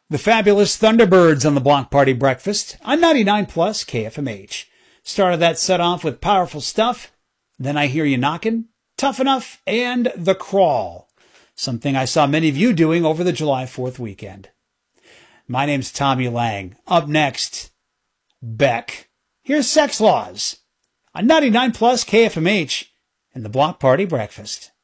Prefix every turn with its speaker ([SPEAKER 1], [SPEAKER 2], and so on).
[SPEAKER 1] The fabulous Thunderbirds on the Block Party Breakfast on 99 Plus KFMH. Started that set off with Powerful Stuff, Then I Hear You Knockin', Tough Enough, and The Crawl. Something I saw many of you doing over the July 4th weekend. My name's Tommy Lang. Up next, Beck. Here's Sex Laws on 99 Plus KFMH and the Block Party Breakfast.